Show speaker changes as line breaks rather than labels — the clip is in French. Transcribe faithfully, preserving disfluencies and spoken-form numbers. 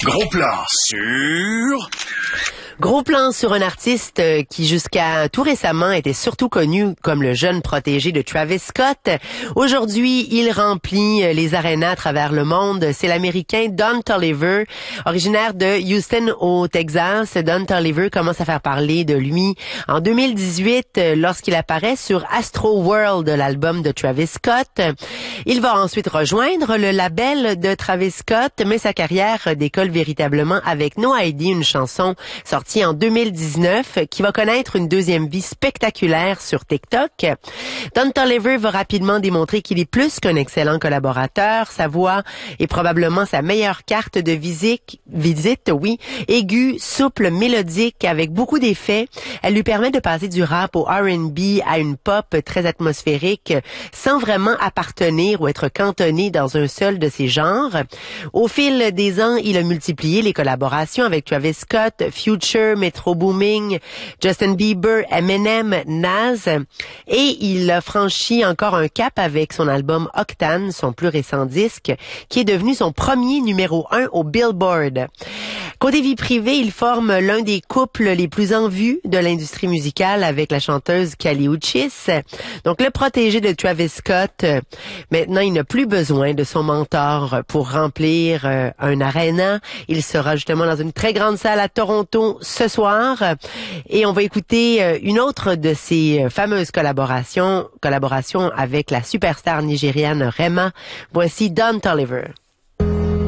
Gros plan sur...
Gros plan sur un artiste qui jusqu'à tout récemment était surtout connu comme le jeune protégé de Travis Scott. Aujourd'hui, il remplit les arénas à travers le monde. C'est l'Américain Don Toliver, originaire de Houston au Texas. Don Toliver commence à faire parler de lui en deux mille dix-huit lorsqu'il apparaît sur Astro World, l'album de Travis Scott. Il va ensuite rejoindre le label de Travis Scott, mais sa carrière décolle véritablement avec No I D, une chanson sortie en deux mille dix-neuf, qui va connaître une deuxième vie spectaculaire sur TikTok. Don Toliver va rapidement démontrer qu'il est plus qu'un excellent collaborateur. Sa voix est probablement sa meilleure carte de visite, visite, oui, aiguë, souple, mélodique, avec beaucoup d'effets. Elle lui permet de passer du rap au R and B à une pop très atmosphérique, sans vraiment appartenir ou être cantonné dans un seul de ces genres. Au fil des ans, il a multiplié les collaborations avec Travis Scott, Future, Metro Booming, Justin Bieber, Eminem, Nas, et il a franchi encore un cap avec son album Octane, son plus récent disque, qui est devenu son premier numéro un au Billboard. Côté vie privée, il forme l'un des couples les plus en vue de l'industrie musicale avec la chanteuse Kali Uchis. Donc le protégé de Travis Scott, maintenant il n'a plus besoin de son mentor pour remplir euh, un aréna. Il sera justement dans une très grande salle à Toronto ce soir et on va écouter euh, une autre de ses fameuses collaborations, collaborations avec la superstar nigériane Rema. Voici Don Toliver.